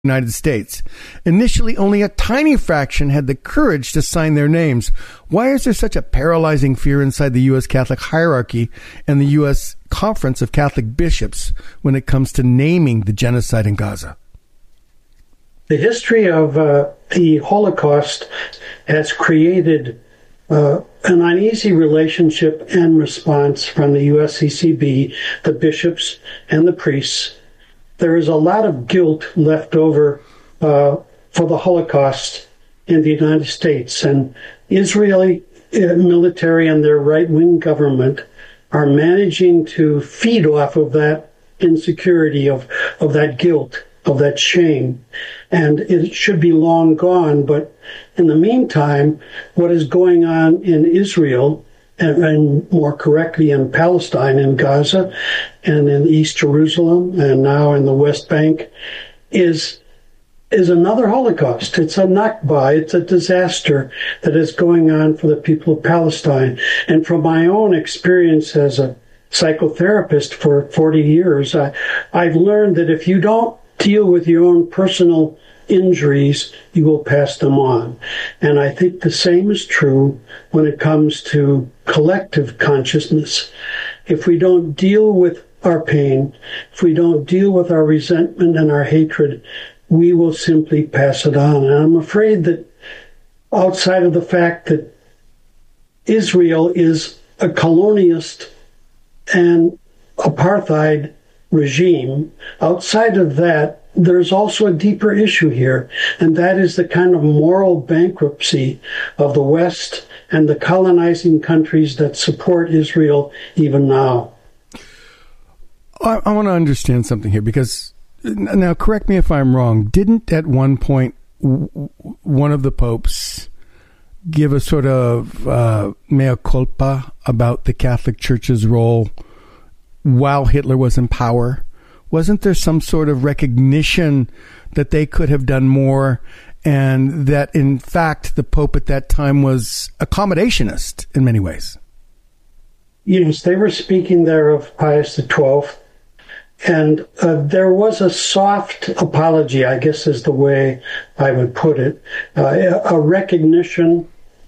United States. Initially, only a tiny fraction had the courage to sign their names. Why is there such a paralyzing fear inside the U.S. Catholic hierarchy and the U.S. Conference of Catholic Bishops when it comes to naming the genocide in Gaza? The history of the Holocaust has created an uneasy relationship and response from the USCCB, the bishops, and the priests. There is a lot of guilt left over for the Holocaust in the United States, and Israeli military and their right-wing government are managing to feed off of that insecurity, of that guilt, of that shame. And it should be long gone, but in the meantime, what is going on in Israel, and more correctly in Palestine, in Gaza, and in East Jerusalem, and now in the West Bank, is another Holocaust. It's a Nakba. It's a disaster that is going on for the people of Palestine. And from my own experience as a psychotherapist for 40 years, I've learned that if you don't deal with your own personal injuries, you will pass them on. And I think the same is true when it comes to collective consciousness. If we don't deal with our pain, if we don't deal with our resentment and our hatred, we will simply pass it on. And I'm afraid that outside of the fact that Israel is a colonialist and apartheid regime, outside of that, there's also a deeper issue here, and that is the kind of moral bankruptcy of the West and the colonizing countries that support Israel even now. I want to understand something here, because, now correct me if I'm wrong, didn't at one point one of the popes give a sort of mea culpa about the Catholic Church's role while Hitler was in power? Wasn't there some sort of recognition that they could have done more, and that, in fact, the Pope at that time was accommodationist in many ways? Yes, they were speaking there of Pius XII, and there was a soft apology, I guess is the way I would put it, a recognition,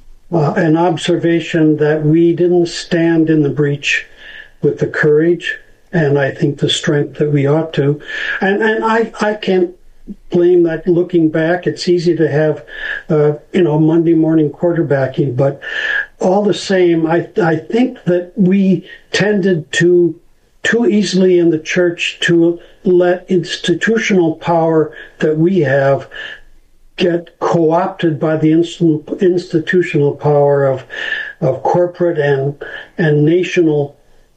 an observation that we didn't stand in the breach with the courage and I think the strength that we ought to. And I can't blame that looking back. It's easy to have, Monday morning quarterbacking, but all the same, I think that we tended to too easily in the church to let institutional power that we have get co-opted by the institutional power of corporate and national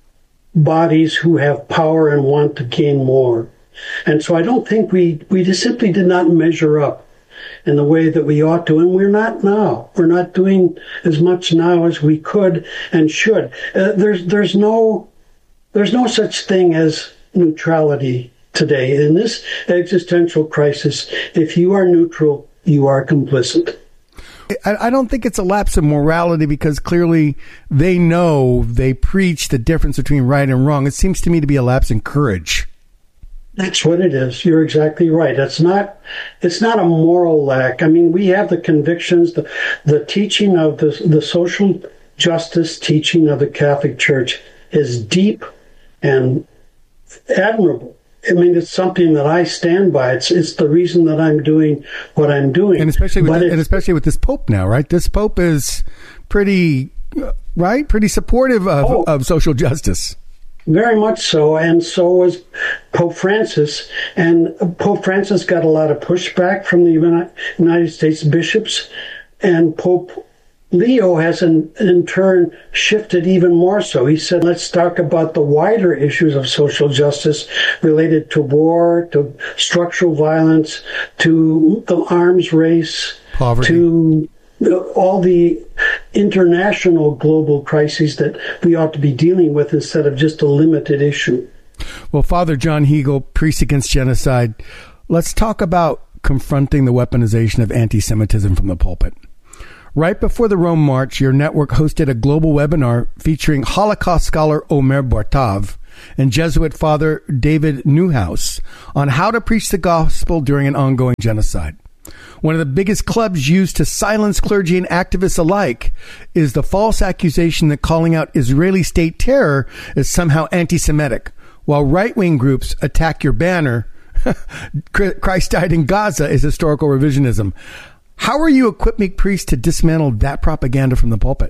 bodies who have power and want to gain more. And so I don't think we just simply did not measure up in the way that we ought to, and we're not now. We're not doing as much now as we could and should. There's no such thing as neutrality today. In this existential crisis, if you are neutral, you are complicit. I don't think it's a lapse of morality, because clearly they know, they preach the difference between right and wrong. It seems to me to be a lapse in courage. That's what it is. You're exactly right. It's not a moral lack. I mean, we have the convictions, the teaching of the social justice teaching of the Catholic Church is deep and admirable. I mean, it's something that I stand by. It's the reason that I'm doing what I'm doing. And especially with this Pope now, right? This Pope is pretty supportive of social justice. Very much so, and so was Pope Francis. And Pope Francis got a lot of pushback from the United States bishops, and Pope Leo has in turn shifted even more so. He said, let's talk about the wider issues of social justice related to war, to structural violence, to the arms race, poverty, to all the international global crises that we ought to be dealing with instead of just a limited issue. Well, Father John Hegel, Priest Against Genocide, let's talk about confronting the weaponization of anti-Semitism from the pulpit. Right before the Rome March, your network hosted a global webinar featuring Holocaust scholar Omer Bartav and Jesuit Father David Newhouse on how to preach the gospel during an ongoing genocide. One of the biggest clubs used to silence clergy and activists alike is the false accusation that calling out Israeli state terror is somehow anti-Semitic, while right-wing groups attack your banner, Christ died in Gaza, is historical revisionism. How are you equipping priests to dismantle that propaganda from the pulpit?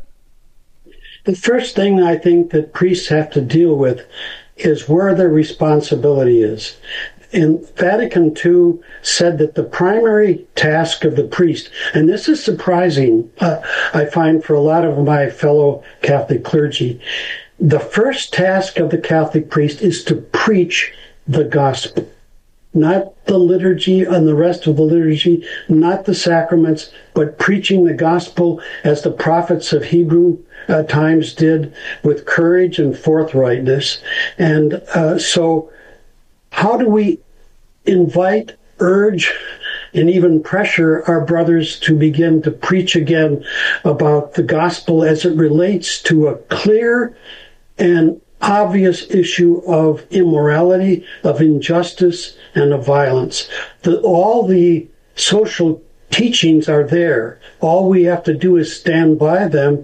The first thing I think that priests have to deal with is where their responsibility is. And Vatican II said that the primary task of the priest, and this is surprising, I find, for a lot of my fellow Catholic clergy, the first task of the Catholic priest is to preach the gospel. Not the liturgy and the rest of the liturgy, not the sacraments, but preaching the gospel as the prophets of Hebrew times did, with courage and forthrightness. And so how do we invite, urge, and even pressure our brothers to begin to preach again about the gospel as it relates to a clear and obvious issue of immorality, of injustice, and of violence? All the social teachings are there. All we have to do is stand by them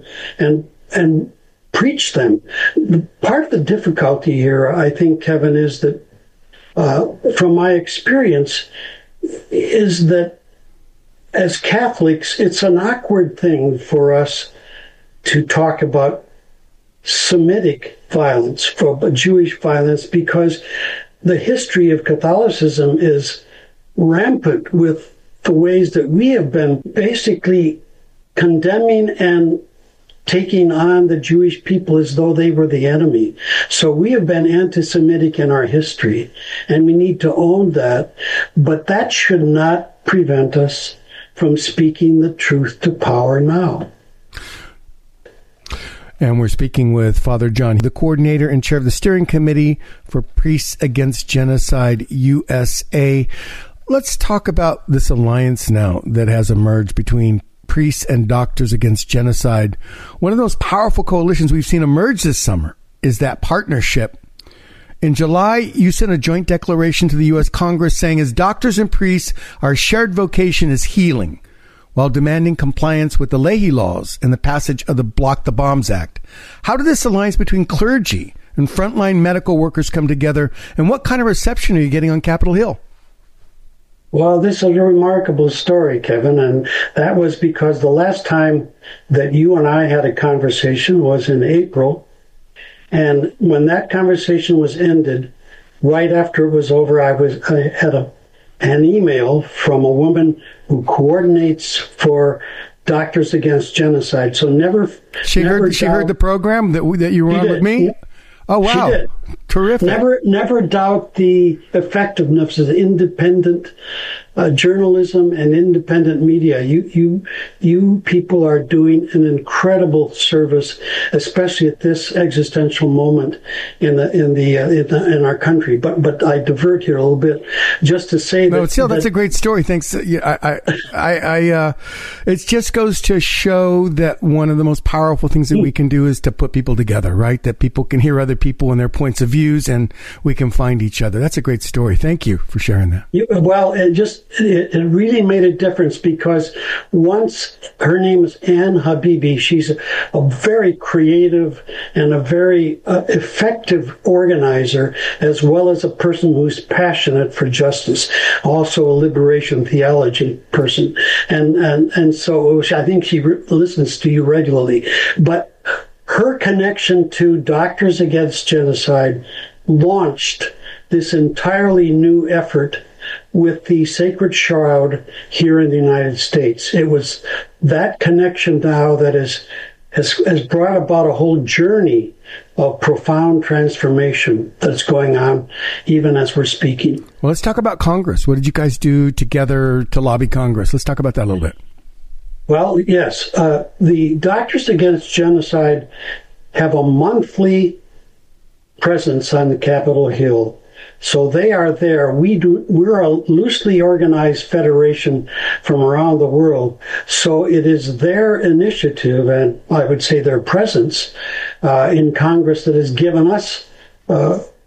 and preach them. Part of the difficulty here, I think, Kevin, is that from my experience, is that as Catholics, it's an awkward thing for us to talk about Semitic violence, for Jewish violence, because the history of Catholicism is rampant with the ways that we have been basically condemning and taking on the Jewish people as though they were the enemy. So we have been anti-Semitic in our history, and we need to own that. But that should not prevent us from speaking the truth to power now. And we're speaking with Father John, the coordinator and chair of the steering committee for Priests Against Genocide USA. Let's talk about this alliance now that has emerged between Priests and Doctors Against Genocide. One of those powerful coalitions we've seen emerge this summer is that partnership. In July, you sent a joint declaration to the U.S. Congress saying, as doctors and priests, our shared vocation is healing, while demanding compliance with the Leahy laws and the passage of the Block the Bombs Act. How did this alliance between clergy and frontline medical workers come together, and what kind of reception are you getting on Capitol Hill? Well, this is a remarkable story, Kevin, and that was because the last time that you and I had a conversation was in April, and when that conversation was ended, right after it was over, I had an email from a woman who coordinates for Doctors Against Genocide. So she heard the program that you were on with me? Oh, wow. She did. Terrific. Never doubt the effectiveness of independent journalism and independent media. You people are doing an incredible service, especially at this existential moment in our country. But I divert here a little bit just to say that. No, still, that's a great story. Thanks. It just goes to show that one of the most powerful things that we can do is to put people together, right? That people can hear other people and their points of views, and we can find each other. That's a great story. Thank you for sharing that. Well, it really made a difference, because once, her name is Ann Habibi, she's a very creative and a very effective organizer, as well as a person who's passionate for justice, also a liberation theology person. And so I think she listens to you regularly. But her connection to Doctors Against Genocide launched this entirely new effort with the Sacred Shroud here in the United States. It was that connection now that has brought about a whole journey of profound transformation that's going on even as we're speaking. Well, let's talk about Congress. What did you guys do together to lobby Congress? Let's talk about that a little bit. Well, yes. The Doctors Against Genocide have a monthly presence on the Capitol Hill. So they are there. We're a loosely organized federation from around the world. So it is their initiative, and I would say their presence in Congress, that has given us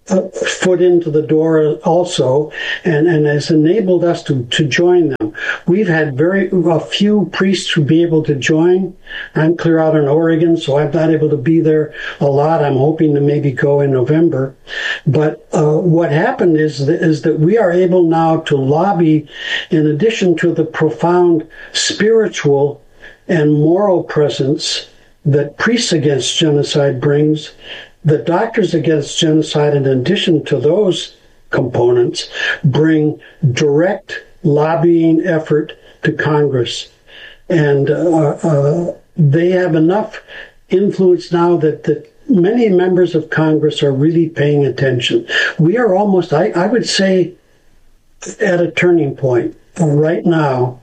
foot into the door also, and has enabled us to join them. We've had a few priests to be able to join. I'm clear out in Oregon, so I'm not able to be there a lot. I'm hoping to maybe go in November. But what happened is that we are able now to lobby, in addition to the profound spiritual and moral presence that Priests Against Genocide brings, the Doctors Against Genocide, in addition to those components, bring direct lobbying effort to Congress. And they have enough influence now that many members of Congress are really paying attention. We are almost, I would say, at a turning point right now.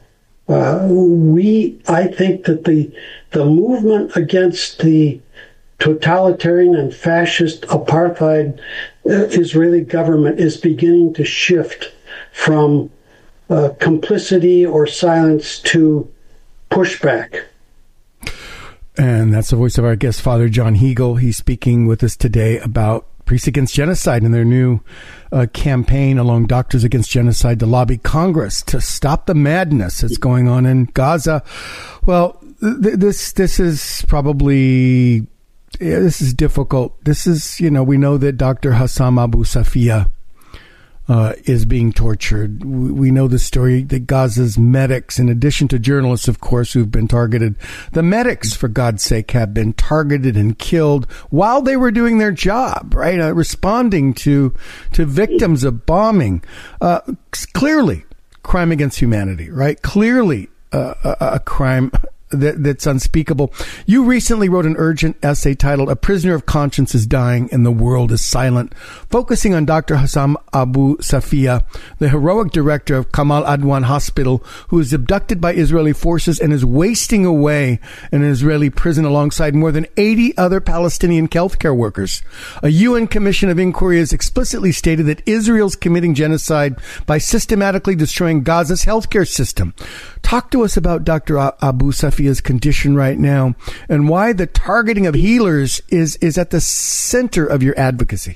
I think that the movement against the totalitarian and fascist apartheid Israeli government is beginning to shift from complicity or silence to pushback. And that's the voice of our guest, Father John Hegel. He's speaking with us today about Priests Against Genocide and their new campaign along Doctors Against Genocide to lobby Congress to stop the madness that's going on in Gaza. Well, this is probably... this is difficult. This is, we know that Dr. Hussam Abu Safia is being tortured. We know the story that Gaza's medics, in addition to journalists, of course, who've been targeted, the medics, for God's sake, have been targeted and killed while they were doing their job, right? Responding to victims of bombing. Clearly, crime against humanity, right? Clearly, a crime that's unspeakable. You recently wrote an urgent essay titled "A Prisoner of Conscience is Dying and the World is Silent," focusing on Dr. Hussam Abu Safia, the heroic director of Kamal Adwan Hospital, who is abducted by Israeli forces and is wasting away in an Israeli prison alongside more than 80 other Palestinian healthcare workers. A UN Commission of Inquiry has explicitly stated that Israel's committing genocide by systematically destroying Gaza's healthcare system. Talk to us about Dr. Abu Safia's condition right now and why the targeting of healers is at the center of your advocacy.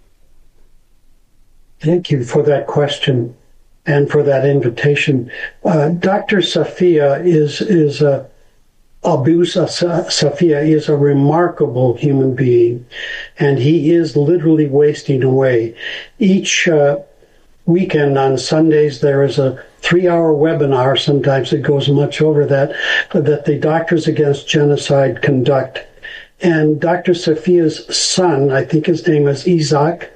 Thank you for that question and for that invitation. Dr. Safia Abu Safia is a remarkable human being, and he is literally wasting away. Each weekend on Sundays, there is a 3-hour webinar, sometimes it goes much over that the Doctors Against Genocide conduct. And Dr. Safia's son, I think his name is Isaac,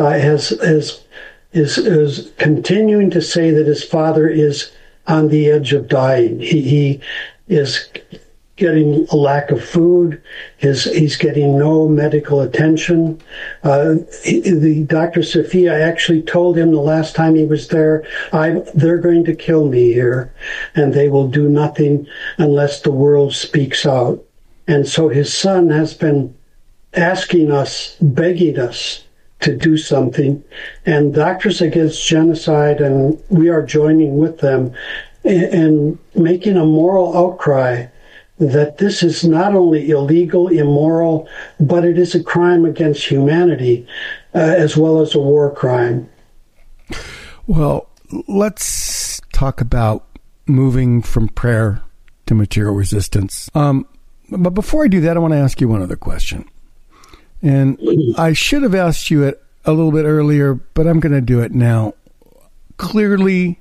is continuing to say that his father is on the edge of dying. He is getting a lack of food. He's getting no medical attention. The Dr. Safia actually told him the last time he was there, they're going to kill me here, and they will do nothing unless the world speaks out. And so his son has been asking us, begging us to do something. And Doctors Against Genocide, and we are joining with them in making a moral outcry that this is not only illegal, immoral, but it is a crime against humanity, as well as a war crime. Well, let's talk about moving from prayer to material resistance. But before I do that, I want to ask you one other question. And I should have asked you it a little bit earlier, but I'm going to do it now. Clearly,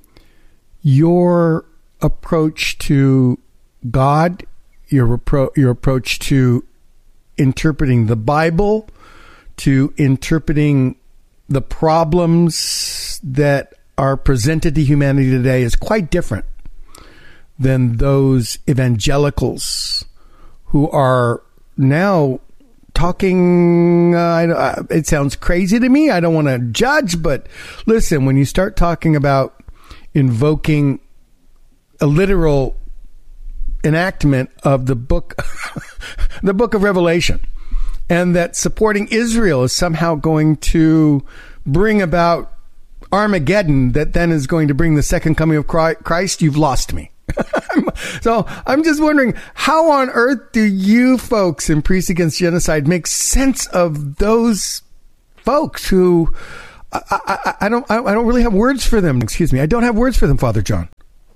your approach to God, your approach to interpreting the Bible, to interpreting the problems that are presented to humanity today is quite different than those evangelicals who are now talking, it sounds crazy to me. I don't want to judge, but listen, when you start talking about invoking a literal enactment of the book of Revelation, and that supporting Israel is somehow going to bring about Armageddon that then is going to bring the second coming of Christ, you've lost me. So I'm just wondering, how on earth do you folks in Priests Against Genocide make sense of those folks who I don't really have words for them. Excuse me. I don't have words for them, Father John.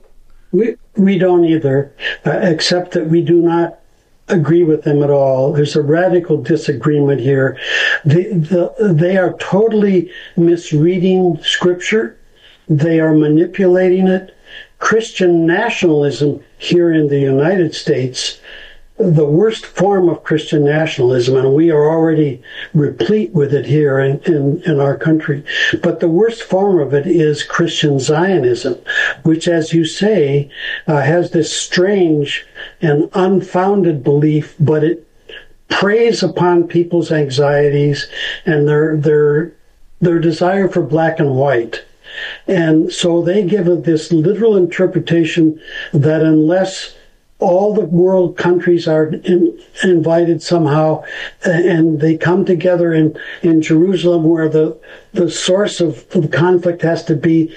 We don't either, except that we do not agree with them at all. There's a radical disagreement here. They are totally misreading Scripture. They are manipulating it. Christian nationalism here in the United States, the worst form of Christian nationalism, and we are already replete with it here in our country, but the worst form of it is Christian Zionism, which, as you say, has this strange and unfounded belief, but it preys upon people's anxieties and their desire for black and white. And so they give it this literal interpretation that unless all the world countries are invited somehow, and they come together in Jerusalem, where the source of the conflict has to be,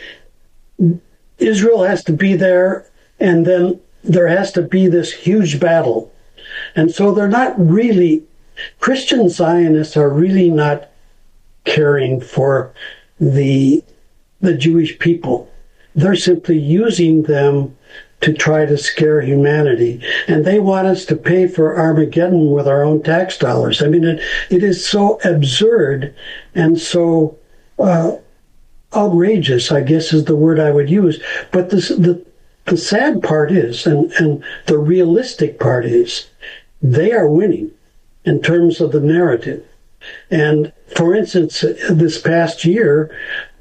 Israel has to be there, and then there has to be this huge battle. And so they're not really, Christian Zionists are really not caring for the Jewish people. They're simply using them to try to scare humanity. And they want us to pay for Armageddon with our own tax dollars. I mean, it is so absurd and so outrageous, I guess is the word I would use. But the sad part is, and the realistic part is, they are winning in terms of the narrative. And for instance, this past year,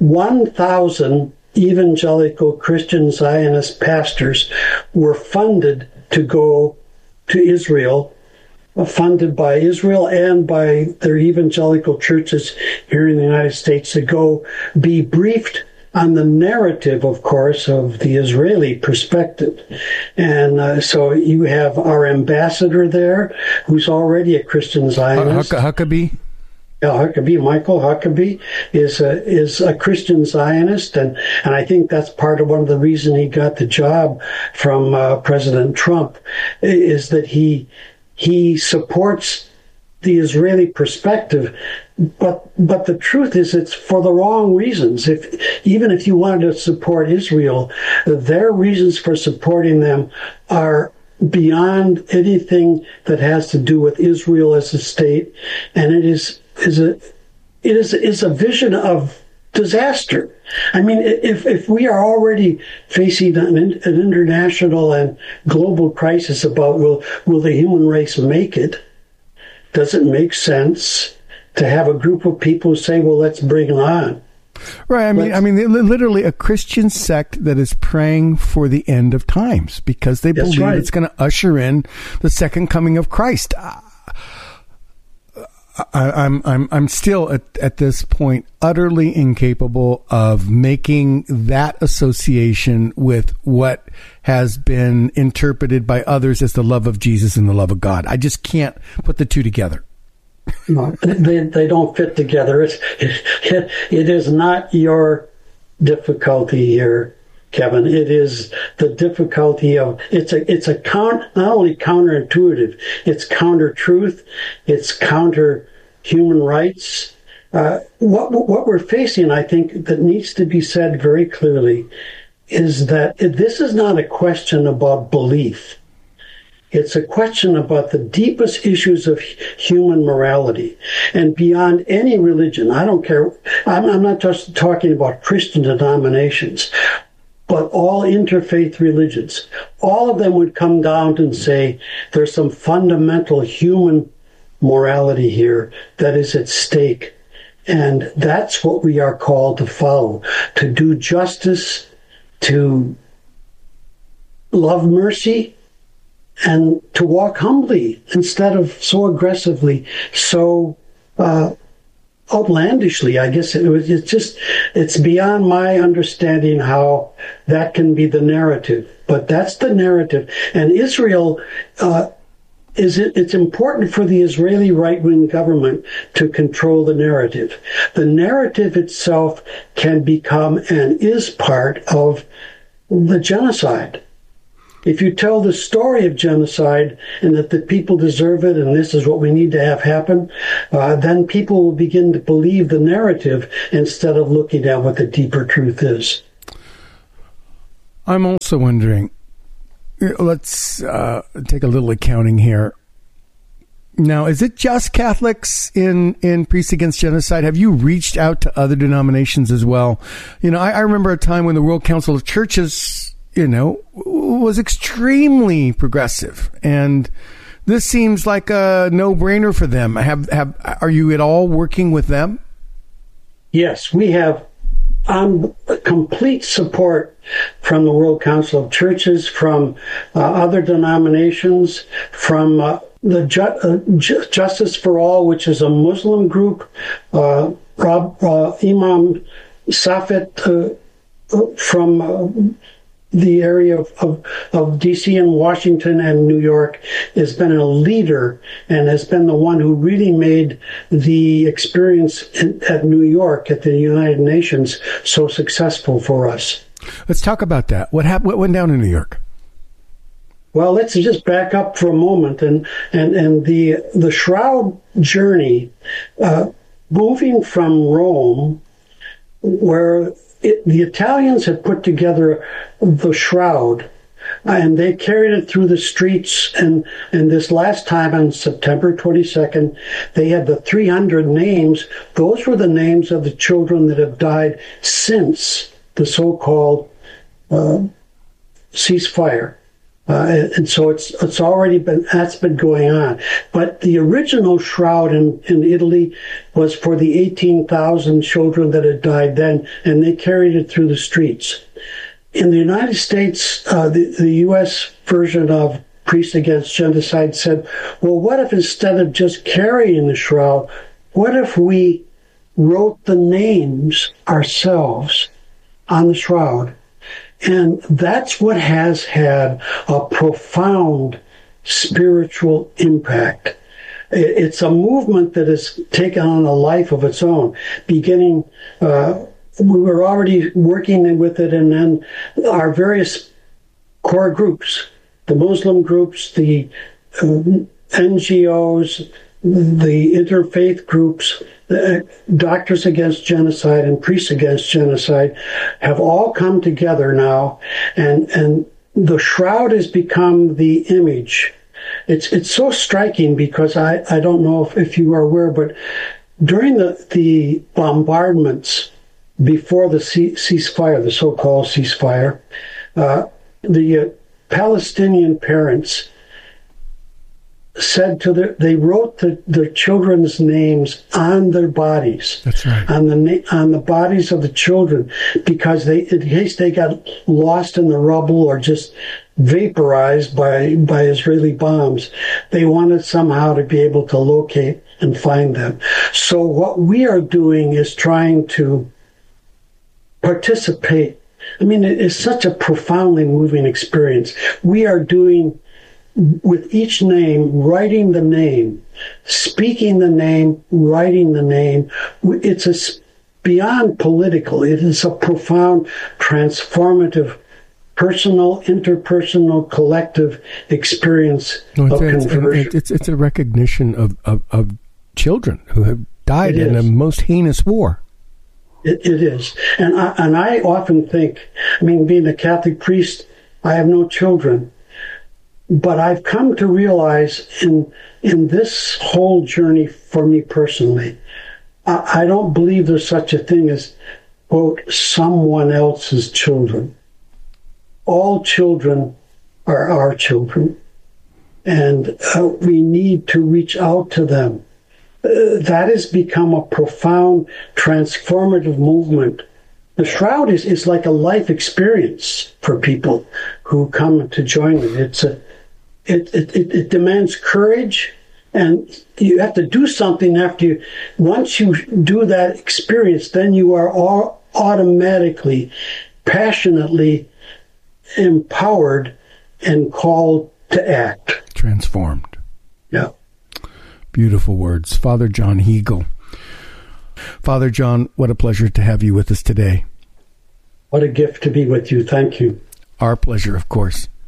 1,000 evangelical Christian Zionist pastors were funded to go to Israel, funded by Israel and by their evangelical churches here in the United States, to go be briefed on the narrative, of course, of the Israeli perspective. And so you have our ambassador there, who's already a Christian Zionist. Huckabee? Michael Huckabee is a Christian Zionist, and I think that's part of one of the reasons he got the job from President Trump, is that he supports the Israeli perspective, but the truth is it's for the wrong reasons. Even if you wanted to support Israel, their reasons for supporting them are beyond anything that has to do with Israel as a state, and it is a vision of disaster. I mean, if we are already facing an international and global crisis about will the human race make it, does it make sense to have a group of people say, well, let's bring it on? Right. I mean, literally a Christian sect that is praying for the end of times because they believe it's going to usher in the second coming of Christ. I'm still at this point utterly incapable of making that association with what has been interpreted by others as the love of Jesus and the love of God. I just can't put the two together. No, they don't fit together. It is not your difficulty here, Kevin. It is the difficulty of it's not only counterintuitive, it's counter truth, it's counter human rights. What we're facing, I think, that needs to be said very clearly, is that this is not a question about belief. It's a question about the deepest issues of human morality. And beyond any religion, I don't care, I'm not just talking about Christian denominations, but all interfaith religions. All of them would come down and say there's some fundamental human morality here that is at stake. And that's what we are called to follow, to do justice, to love mercy, and to walk humbly instead of so aggressively, so outlandishly. I guess it's beyond my understanding how that can be the narrative. But that's the narrative. And Israel, it's important for the Israeli right-wing government to control the narrative. The narrative itself can become and is part of the genocide. If you tell the story of genocide and that the people deserve it and this is what we need to have happen, then people will begin to believe the narrative instead of looking at what the deeper truth is. I'm also wondering, let's take a little accounting here. Now, is it just Catholics in Priests Against Genocide? Have you reached out to other denominations as well? I remember a time when the World Council of Churches, was extremely progressive, and this seems like a no-brainer for them. Are you at all working with them? Yes, we have complete support from the World Council of Churches, from other denominations, from the Justice for All, which is a Muslim group, Imam Safet from the area of D.C. and Washington and New York has been a leader and has been the one who really made the experience at New York at the United Nations so successful for us. Let's talk about that. What went down in New York? Well, let's just back up for a moment and the Shroud journey, moving from Rome, where the Italians had put together the Shroud, and they carried it through the streets. And this last time on September 22nd, they had the 300 names. Those were the names of the children that have died since the so-called ceasefire. And so it's already that's been going on. But the original Shroud in Italy was for the 18,000 children that had died then, and they carried it through the streets. In the United States, the U.S. version of Priests Against Genocide said, well, what if instead of just carrying the Shroud, what if we wrote the names ourselves on the Shroud? And that's what has had a profound spiritual impact. It's a movement that has taken on a life of its own. Beginning, we were already working with it, and then our various core groups, the Muslim groups, the NGOs, the interfaith groups, Doctors Against Genocide and Priests Against Genocide have all come together now, and the Shroud has become the image. It's so striking because I don't know if you are aware, but during the bombardments before the ceasefire, the so-called ceasefire, the Palestinian parents said they wrote their children's names on their bodies. That's right. On the bodies of the children, because in case they got lost in the rubble or just vaporized by Israeli bombs, they wanted somehow to be able to locate and find them. So what we are doing is trying to participate. I mean, it is such a profoundly moving experience. We are doing, with each name, writing the name, speaking the name, writing the name. It's beyond political. It is a profound, transformative, personal, interpersonal, collective experience of conversion. It's a recognition of children who have died in a most heinous war. It is. And I often think, I mean, being a Catholic priest, I have no children. But I've come to realize in this whole journey for me personally, I don't believe there's such a thing as, quote, someone else's children. All children are our children, and we need to reach out to them. That has become a profound, transformative movement. The Shroud is like a life experience for people who come to join it. It demands courage, and you have to do something once you do that experience, then you are all automatically, passionately empowered and called to act. Transformed. Yeah. Beautiful words. Father John Hegel. Father John, what a pleasure to have you with us today. What a gift to be with you. Thank you. Our pleasure, of course.